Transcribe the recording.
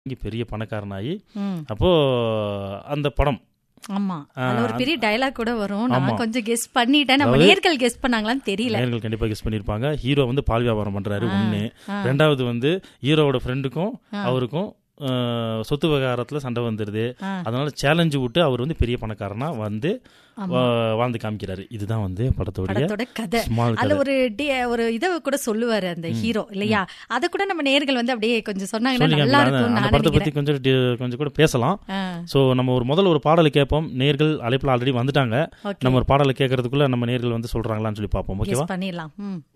இங்கே பெரிய பணக்காரனாகி ம். அப்போ அந்த படம் ஆமா அதுல ஒரு பெரிய டயலாக் கூட வரும். ஆமா. நான் கொஞ்சம் கெஸ் பண்ணிட்டேன். நம்ம அதாவது- நேர்கள் கெஸ் பண்ணாங்களான்னு தெரியல. நேயர்கள் கண்டிப்பா கெஸ் பண்ணியிருப்பாங்க. ஹீரோ வந்து பால் வியாபாரம் பண்றாரு ஒண்ணு. ஆ. ரெண்டாவது வந்து ஹீரோவோட ஃப்ரெண்டுக்கும் அவருக்கும் சொத்து விவகாரத்துல சண்டை வந்துடுது. ஆ. அதனால சேலஞ்சு விட்டு அவர் வந்து பெரிய பணக்காரனா வந்து ஆமா. வாழ்ந்து காமிக்கிறாரு. இதுதான் வந்து படத்தோடைய படத்தோட கதை. ஸ்மால் அதுல கதை. ஒரு இதை கூட சொல்லுவாரு அந்த ஹீரோ இல்லையா? அத கூட நம்ம நேர்கள் வந்து அப்படியே கொஞ்சம் சொன்னாங்கன்னா சொல்லுங்க, நல்லா அந்த இருக்கும் அந்த நான் படத்தை பத்தி நினைக்கிறேன். கொஞ்சம் கூட பேசலாம். ஆ, ஸோ நம்ம முதல்ல ஒரு பாடலை கேட்போம். நேர்கள் அழைப்புல ஆல்ரெடி வந்துட்டாங்க. okay. நம்ம ஒரு பாடலை கேட்கறதுக்குள்ள நம்ம நேர்கள் வந்து சொல்றாங்களான்னு சொல்லி பார்ப்போம். Guess ஓகேவா? பண்ணிடலாம். ம்.